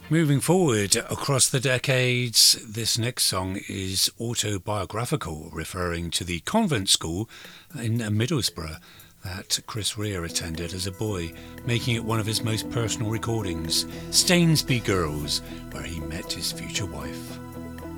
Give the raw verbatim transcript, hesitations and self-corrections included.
Moving forward across the decades, this next song is autobiographical, referring to the convent school in Middlesbrough that Chris Rea attended as a boy, making it one of his most personal recordings, Stainsby Girls, where he met his future wife.